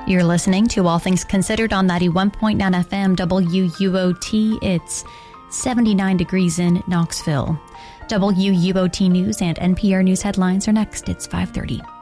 You're listening to All Things Considered on 91.9 FM WUOT. It's 79 degrees in Knoxville. WUOT News and NPR News headlines are next. It's 5:30.